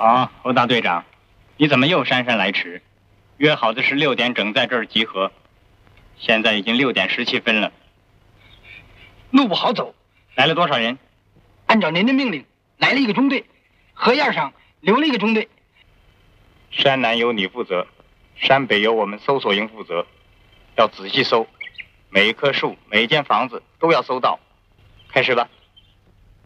啊，欧大队长，你怎么又姗姗来迟？约好的是6点整在这儿集合，现在已经6点17分了。 路不好走。 来了多少人？ 按照您的命令，来了一个中队，河沿上留了一个中队。 山南由你负责，山北由我们搜索营负责，要仔细搜，每一棵树、每一间房子都要搜到。开始吧。